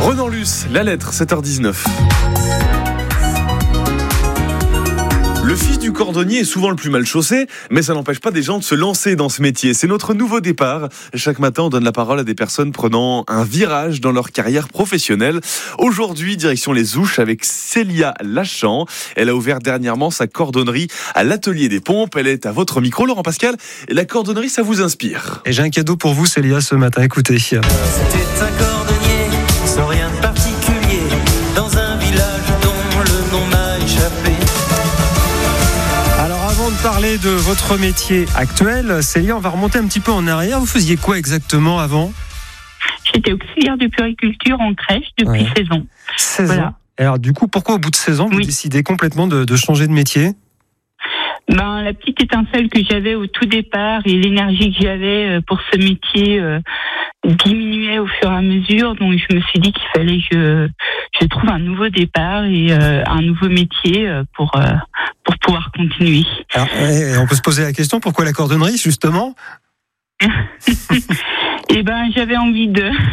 Renan Luce, la lettre, 7h19. Le fils du cordonnier est souvent le plus mal chaussé, mais ça n'empêche pas des gens de se lancer dans ce métier. C'est notre nouveau départ. Chaque matin, on donne la parole à des personnes prenant un virage dans leur carrière professionnelle. Aujourd'hui, direction les Ouches avec Célia Lachan. Elle a ouvert dernièrement sa cordonnerie à l'Atelier des Pompes. Elle est à votre micro, Laurent Pascal. Et la cordonnerie, ça vous inspire? Et j'ai un cadeau pour vous, Célia, ce matin. Écoutez. C'était un cordonnier, sans rien de particulier, dans un village dont le nom m'a échappé. Alors avant de parler de votre métier actuel, Célia, on va remonter un petit peu en arrière. Vous faisiez quoi exactement avant? J'étais auxiliaire de puériculture en crèche depuis 16 ans. 16 Voilà. ans. Alors du coup, pourquoi au bout de 16 ans, vous décidez complètement de changer de métier? La petite étincelle que j'avais au tout départ et l'énergie que j'avais pour ce métier diminuait au fur et à mesure. Donc je me suis dit qu'il fallait que je trouve un nouveau départ et un nouveau métier pour pouvoir continuer. Alors, on peut se poser la question, pourquoi la cordonnerie justement? J'avais envie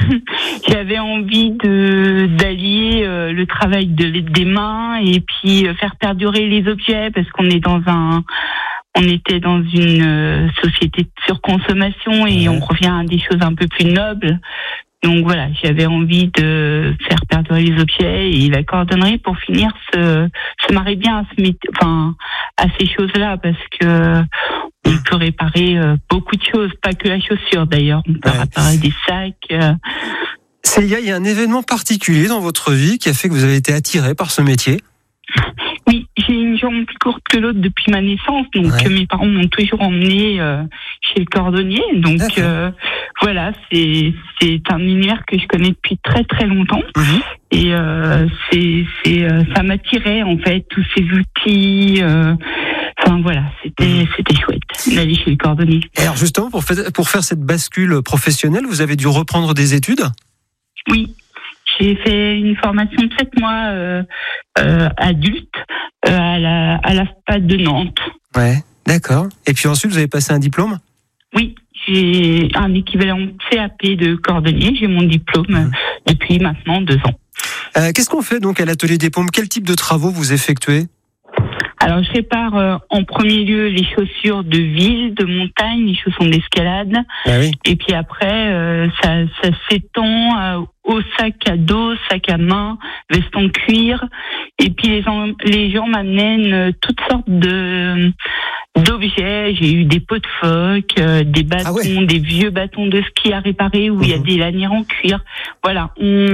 d'allier le travail des mains et puis faire perdurer les objets, parce qu'on était dans une société de surconsommation et on revient à des choses un peu plus nobles. Donc voilà, j'avais envie de faire perdurer les objets, et la cordonnerie, pour finir, se marie bien à ces choses-là, parce que on peut réparer beaucoup de choses, pas que la chaussure d'ailleurs. On peut réparer des sacs. Célia, il y a un événement particulier dans votre vie qui a fait que vous avez été attirée par ce métier? Oui, j'ai une jambe plus courte que l'autre depuis ma naissance, donc mes parents m'ont toujours emmenée chez le cordonnier. Donc voilà, c'est un univers que je connais depuis très très longtemps. Et ça m'attirait en fait, tous ces outils. Voilà, c'était chouette d'aller chez le cordonnier. Et alors justement, pour faire cette bascule professionnelle, vous avez dû reprendre des études? Oui. J'ai fait une formation de 7 mois adulte à la FPAD de Nantes. Ouais, d'accord. Et puis ensuite, vous avez passé un diplôme? Oui, j'ai un équivalent CAP de cordonnier. J'ai mon diplôme depuis maintenant 2 ans. Qu'est-ce qu'on fait donc à l'Atelier des Pompes? Quel type de travaux vous effectuez? Alors, je répare en premier lieu les chaussures de ville, de montagne, les chaussons d'escalade. Et puis après, ça s'étend au sac à dos, sac à main, veste en cuir. Et puis les gens m'amènent toutes sortes d'objets. J'ai eu des pots de phoque, des bâtons, des vieux bâtons de ski à réparer où il y a des lanières en cuir. Voilà.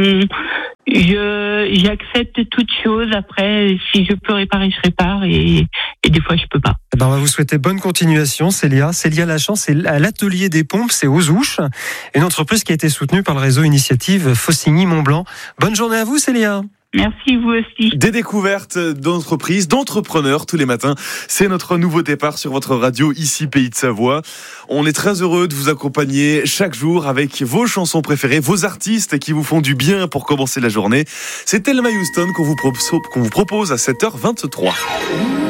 J'accepte toute chose. Après, si je peux réparer, je répare, et des fois, je peux pas. On va vous souhaiter bonne continuation, Célia. Célia Lachan, c'est à l'Atelier des Pompes, c'est aux Ouches, une entreprise qui a été soutenue par le réseau Initiative Faucigny-Mont-Blanc. Bonne journée à vous, Célia. Merci, vous aussi. Des découvertes d'entreprises, d'entrepreneurs tous les matins. C'est notre nouveau départ sur votre radio, ici Pays de Savoie. On est très heureux de vous accompagner chaque jour avec vos chansons préférées, vos artistes qui vous font du bien pour commencer la journée. C'est Thelma Houston qu'on vous propose à 7h23.